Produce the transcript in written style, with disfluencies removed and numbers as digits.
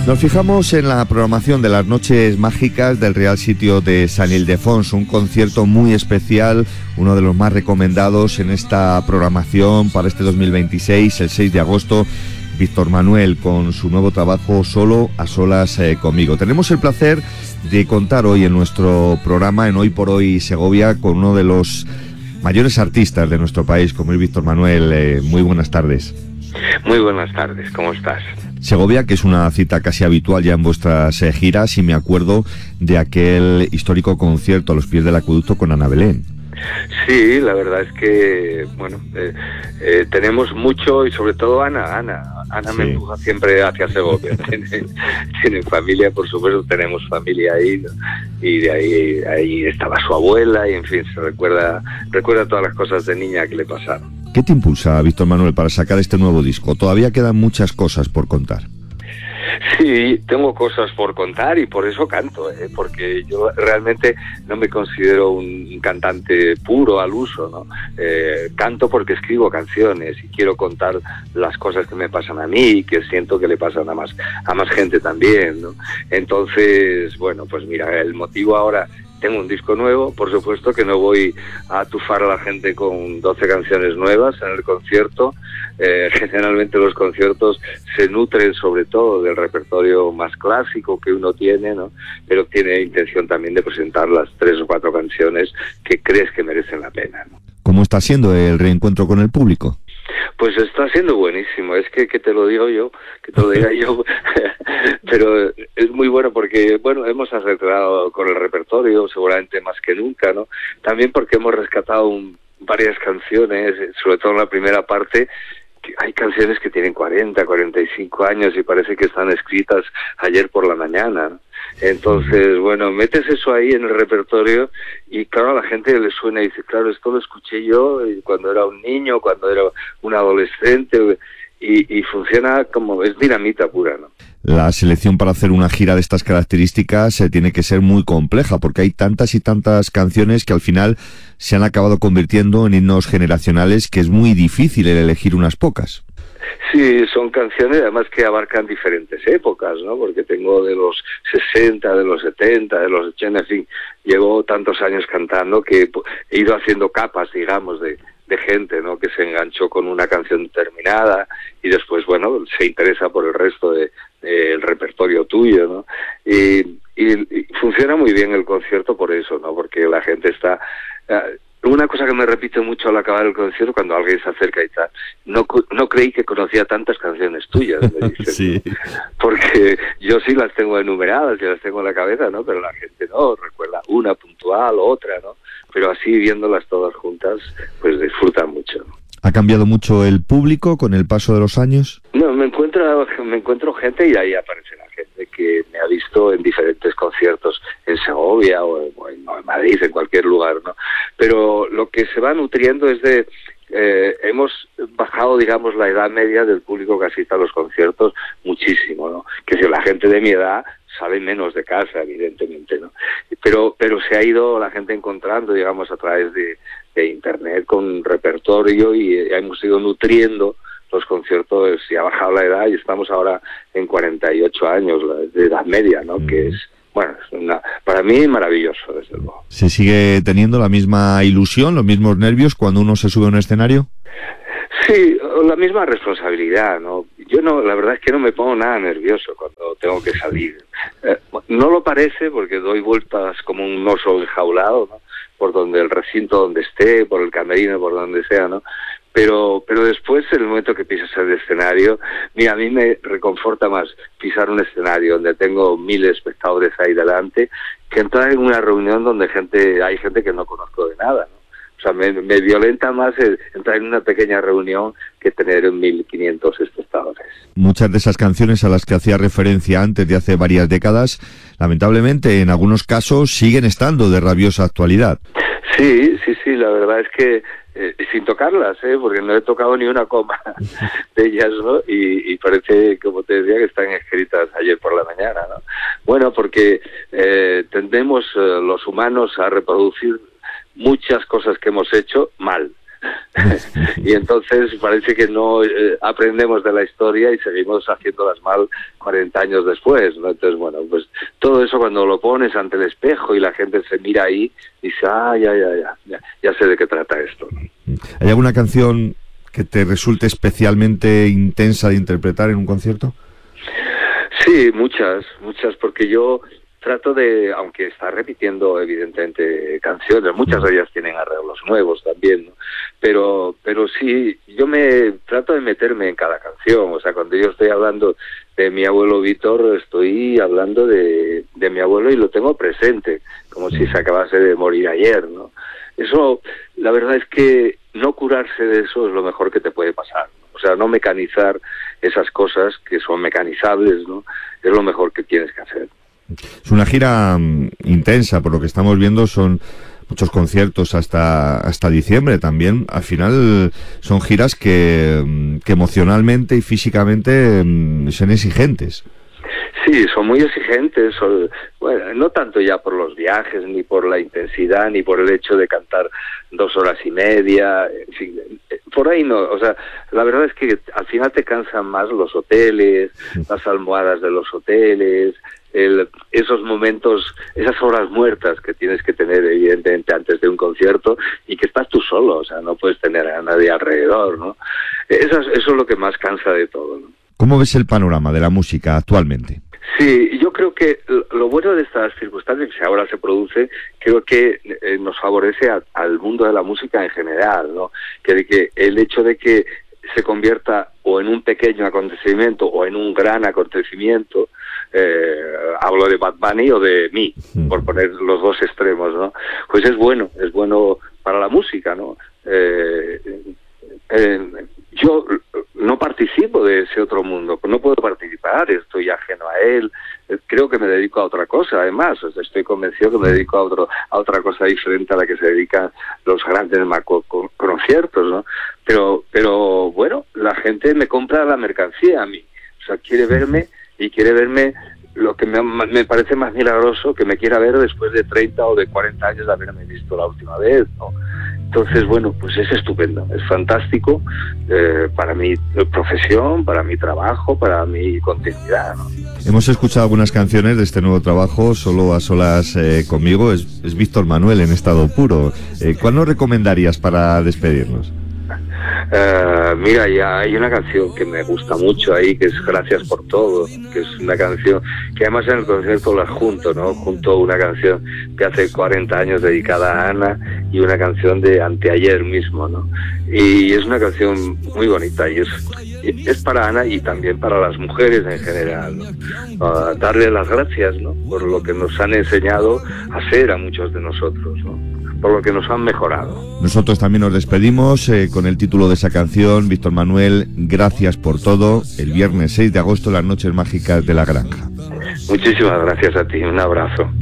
Nos fijamos en la programación de las Noches Mágicas del Real Sitio de San Ildefonso, un concierto muy especial, uno de los más recomendados en esta programación para este 2026, el 6 de agosto, Víctor Manuel con su nuevo trabajo Solo a Solas Conmigo. Tenemos el placer de contar hoy en nuestro programa, en Hoy por Hoy Segovia, con uno de los mayores artistas de nuestro país, como es Víctor Manuel. Muy buenas tardes. Muy buenas tardes, ¿cómo estás? Segovia, que es una cita casi habitual ya en vuestras giras, y me acuerdo de aquel histórico concierto a los pies del acueducto con Ana Belén. Sí, la verdad es que, bueno, tenemos mucho, y sobre todo Ana sí. Me empuja siempre hacia Segovia. Tienen familia, por supuesto, tenemos familia ahí, ¿no? Y de ahí estaba su abuela, y en fin, se recuerda todas las cosas de niña que le pasaron. ¿Qué te impulsa, Víctor Manuel, para sacar este nuevo disco? Todavía quedan muchas cosas por contar. Sí, tengo cosas por contar y por eso canto, porque yo realmente no me considero un cantante puro al uso, ¿no? Canto porque escribo canciones y quiero contar las cosas que me pasan a mí y que siento que le pasan a más gente también, ¿no? Entonces, bueno, pues mira, el motivo ahora... Tengo un disco nuevo, por supuesto que no voy a atufar a la gente con 12 canciones nuevas en el concierto. Generalmente los conciertos se nutren sobre todo del repertorio más clásico que uno tiene, ¿no? Pero tiene intención también de presentar las 3 o 4 canciones que crees que merecen la pena, ¿no? ¿Cómo está siendo el reencuentro con el público? Pues está siendo buenísimo, es que te lo digo yo, que te lo diga yo, pero es muy bueno porque, bueno, hemos acertado con el repertorio, seguramente más que nunca, ¿no? También porque hemos rescatado varias canciones, sobre todo en la primera parte, que hay canciones que tienen 40, 45 años y parece que están escritas ayer por la mañana, ¿no? Entonces, bueno, metes eso ahí en el repertorio y claro, a la gente le suena y dice, claro, esto lo escuché yo cuando era un niño, cuando era un adolescente, y funciona como, es dinamita pura, ¿no? La selección para hacer una gira de estas características tiene que ser muy compleja, porque hay tantas y tantas canciones que al final se han acabado convirtiendo en himnos generacionales, que es muy difícil el elegir unas pocas. Sí, son canciones además que abarcan diferentes épocas, ¿no? Porque tengo de los 60, de los 70, de los 80, en fin, llevo tantos años cantando que he ido haciendo capas, digamos, de gente, ¿no? Que se enganchó con una canción determinada y después, bueno, se interesa por el resto del repertorio tuyo, ¿no? Y funciona muy bien el concierto por eso, ¿no? Porque la gente está... Una cosa que me repite mucho al acabar el concierto, cuando alguien se acerca y tal, no creí que conocía tantas canciones tuyas, me dicen, sí. ¿no? Porque yo sí las tengo enumeradas, y las tengo en la cabeza, ¿no? Pero la gente no, recuerda una puntual o otra, ¿no? Pero así, viéndolas todas juntas, pues disfrutan mucho, ¿no? ¿Ha cambiado mucho el público con el paso de los años? No, me encuentro gente y ahí aparece la gente que me ha visto en diferentes conciertos en Segovia o en Madrid, en cualquier lugar, ¿no? Pero lo que se va nutriendo es de... hemos bajado, digamos, la edad media del público que asiste a los conciertos muchísimo, ¿no? Que si la gente de mi edad sabe menos de casa, evidentemente, ¿no? Pero se ha ido la gente encontrando, digamos, a través de internet con repertorio y hemos ido nutriendo los conciertos y ha bajado la edad y estamos ahora en 48 años de edad media, ¿no? Que es, bueno, para mí maravilloso, desde luego. ¿Se sigue teniendo la misma ilusión, los mismos nervios cuando uno se sube a un escenario? Sí, la misma responsabilidad, ¿no? Yo no, la verdad es que no me pongo nada nervioso cuando tengo que salir. No lo parece porque doy vueltas como un oso enjaulado, ¿no? Por donde el recinto donde esté, por el camerino, por donde sea, ¿no? Pero después, en el momento que pisas el escenario, mira, a mí me reconforta más pisar un escenario donde tengo 1000 espectadores ahí delante que entrar en una reunión donde hay gente que no conozco de nada, ¿no? O sea, me violenta más entrar en una pequeña reunión que tener 1500 espectadores. Muchas de esas canciones a las que hacía referencia antes, de hace varias décadas, lamentablemente en algunos casos siguen estando de rabiosa actualidad. Sí, la verdad es que sin tocarlas, porque no he tocado ni una coma de ellas, ¿no? Y parece, como te decía, que están escritas ayer por la mañana, ¿no? Bueno, porque tendemos los humanos a reproducir muchas cosas que hemos hecho mal. Y entonces parece que no aprendemos de la historia y seguimos haciéndolas mal 40 años después, ¿no? Entonces, bueno, pues todo eso cuando lo pones ante el espejo y la gente se mira ahí, dice, ya sé de qué trata esto, ¿no? ¿Hay alguna canción que te resulte especialmente intensa de interpretar en un concierto? Sí, muchas, porque yo trato de, aunque está repitiendo evidentemente canciones, muchas de ellas tienen arreglos nuevos también, ¿no? Pero sí, yo me trato de meterme en cada canción. O sea, cuando yo estoy hablando de mi abuelo Víctor, estoy hablando de mi abuelo y lo tengo presente, como si se acabase de morir ayer, ¿no? Eso, la verdad es que no curarse de eso es lo mejor que te puede pasar, ¿no? O sea, no mecanizar esas cosas que son mecanizables, ¿no? Es lo mejor que tienes que hacer. Es una gira intensa, por lo que estamos viendo, son muchos conciertos hasta diciembre también. Al final son giras que emocionalmente y físicamente son exigentes. Sí, son muy exigentes, bueno, no tanto ya por los viajes, ni por la intensidad, ni por el hecho de cantar 2 horas y media, en fin, por ahí no. O sea, la verdad es que al final te cansan más los hoteles, las almohadas de los hoteles, esos momentos, esas horas muertas que tienes que tener evidentemente antes de un concierto y que estás tú solo, o sea, no puedes tener a nadie alrededor, ¿no? Eso es lo que más cansa de todo, ¿no? ¿Cómo ves el panorama de la música actualmente? Sí, yo creo que lo bueno de estas circunstancias que ahora se produce, creo que nos favorece al mundo de la música en general, ¿no? Que el hecho de que se convierta o en un pequeño acontecimiento o en un gran acontecimiento, hablo de Bad Bunny o de mí, por poner los dos extremos, ¿no? Pues es bueno para la música, ¿no? Yo no participo de ese otro mundo, no puedo participar, estoy ajeno a él, creo que me dedico a otra cosa, además, estoy convencido que me dedico a otra cosa diferente a la que se dedican los grandes conciertos, ¿no? Pero bueno, la gente me compra la mercancía a mí, o sea, quiere verme lo que me parece más milagroso, que me quiera ver después de 30 o de 40 años de haberme visto la última vez, ¿no? Entonces, bueno, pues es estupendo, es fantástico para mi profesión, para mi trabajo, para mi continuidad, ¿no? Hemos escuchado algunas canciones de este nuevo trabajo, Solo a solas conmigo, es Víctor Manuel en estado puro. ¿Cuál nos recomendarías para despedirnos? Mira, ya hay una canción que me gusta mucho ahí, que es Gracias por todo, que es una canción que además en el concierto la junto, ¿no? Junto una canción que hace 40 años dedicada a Ana y una canción de anteayer mismo, ¿no? Y es una canción muy bonita y es para Ana y también para las mujeres en general, ¿no? Darle las gracias, ¿no? Por lo que nos han enseñado a ser a muchos de nosotros, ¿no? Por lo que nos han mejorado. Nosotros también nos despedimos con el título de esa canción, Víctor Manuel, Gracias por todo, el viernes 6 de agosto, las Noches Mágicas de la Granja. Muchísimas gracias a ti, un abrazo.